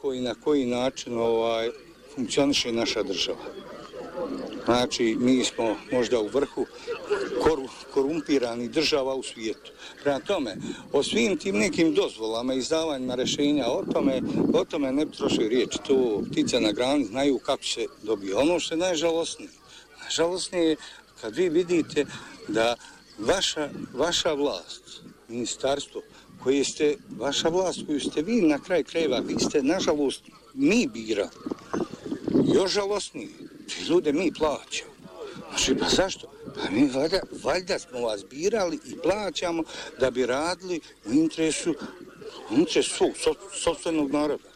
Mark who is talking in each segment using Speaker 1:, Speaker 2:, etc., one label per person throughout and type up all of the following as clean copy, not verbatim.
Speaker 1: kako i na koji način funkcioniše naša država. Znači, mi smo možda u vrhu korumpiranih država u svijetu. Prema tome, o svim tim nekim dozvolama i izdavanjima rješenja, o tome ne troši riječ. To ptice na grani znaju kako se dobije. Ono što je najžalosnije je kad vi vidite da vaša vlast, ministarstvo, vaša vlast koju ste vi na kraj krajeva, vi ste, nažalost, mi birali. Još žalosnije, te ljude mi plaćamo. Znači, pa zašto? Pa mi valjda smo vas birali i plaćamo da bi radili u interesu svog sopstvenog naroda.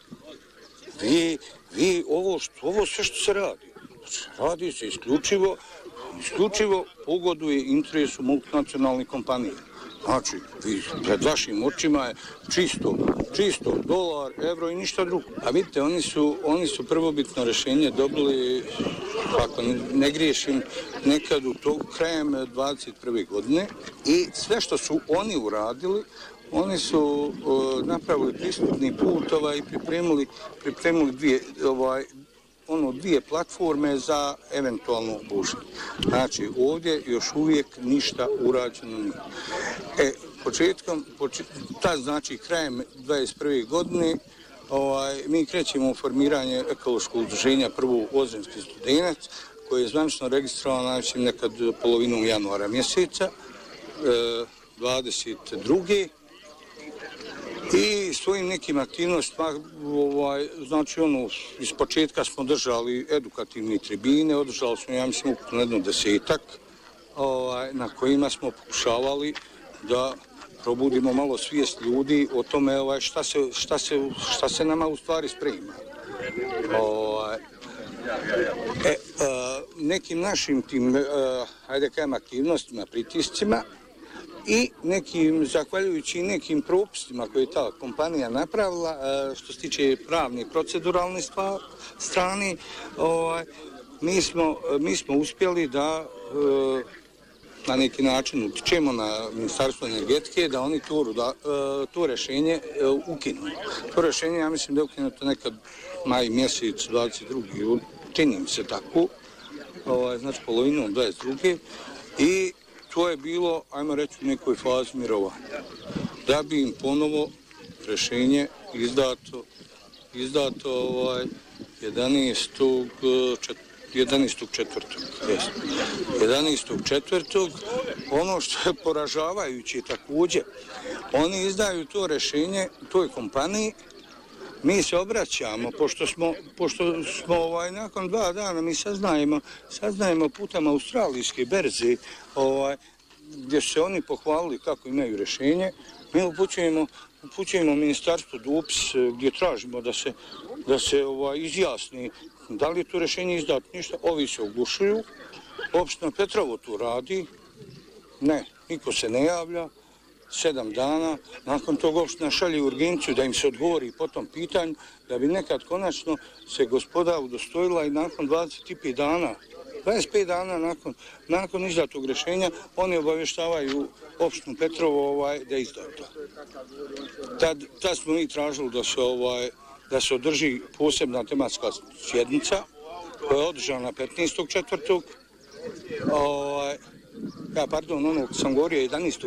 Speaker 1: Vi ovo sve što se radi, znači, radi se isključivo pogoduje interesu multinacionalnih kompanija. Znači, pred vašim očima je čisto dolar, euro i ništa drugo. A vidite, oni su prvobitno rješenje dobili, ako ne griješim, nekad krajem 21. godine i sve što su oni uradili, oni su napravili pristupni put i pripremili dvije platforme za eventualno bušenje. Znači, ovdje još uvijek ništa urađeno nije. Znači, krajem 21. godine mi krećemo u formiranje ekološkog udruženja prvo Ozrenski Studenac, koji je zvanično registrovan znači, nekad polovinom januara mjeseca 22. I svojim nekim aktivnostima, znači iz početka smo držali edukativne tribine, održali smo, ja mislim, ukupno 10 na kojima smo pokušavali da probudimo malo svijest ljudi o tome šta se nama u stvari sprema. Nekim našim tim, hajde kajem, aktivnostima, pritiscima, i zahvaljujući nekim propisima koje je ta kompanija napravila, što se tiče pravne i proceduralne strane, mi smo uspjeli da na neki način utičemo na Ministarstvo energetike da oni to rješenje ukinu. To rješenje, ja mislim da je ukinuto nekad maj mjesec 22. Čini mi se tako, znači polovinom 22. I to je bilo, ajmo reći, u nekoj fazi mirovanja. Da bi im ponovo rješenje izdato 11.4. Ono što je poražavajuće također, oni izdaju to rješenje toj kompaniji, mi se obraćamo, pošto smo nakon 2 dana mi saznajemo putem australijske berze, gdje su se oni pohvalili kako imaju rješenje, mi upućujemo ministarstvu dopis gdje tražimo da se izjasni da li je to rješenje izdato ništa, ovi se oglušuju, opština Petrovo tu radi, ne, niko se ne javlja, 7 dana, nakon toga opština šalje urgenciju da im se odgovori po tom pitanju, da bi nekad konačno se gospoda udostojila i nakon 25 dana nakon izdatog rješenja, oni obavještavaju opštinu Petrovo da je izdato. Tad smo mi tražili da se održi posebna tematska sjednica koja je održana 15.4. Ono sam govorio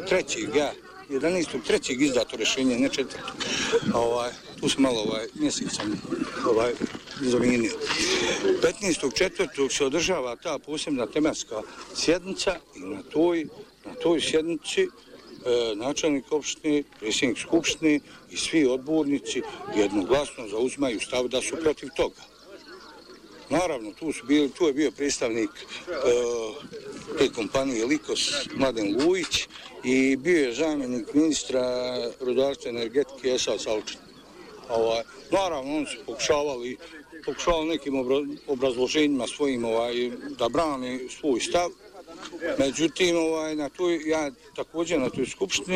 Speaker 1: 11.3. izdato rješenje, ne 4. Tu sam malo mjesecom zamijenio. 15.4. se održava ta posebna tematska sjednica i na toj sjednici načelnik opštine, predsjednik skupštine i svi odbornici jednoglasno zauzimaju stav da su protiv toga. Naravno, tu je bio predstavnik te kompanije Likos, Mladen Lujić, i bio je zamjenik ministra rudarstva i energetike Esad Salčin. Naravno, oni su pokušavali nekim obrazloženjima svojim da brane svoj stav. Međutim, također na toj skupštini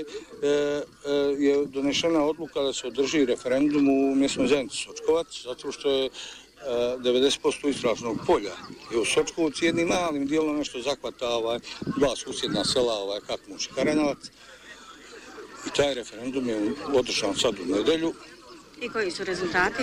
Speaker 1: je donešena odluka da se održi referendum u mjesnoj zajednici Sočkovac, zato što je 90% istražnog polja je u Sočkovci, jednim malim dijelom nešto zahvata 2 susjedna sela, Katmuš i Karanovac. I taj referendum je održan sad u nedjelju.
Speaker 2: I koji su rezultati?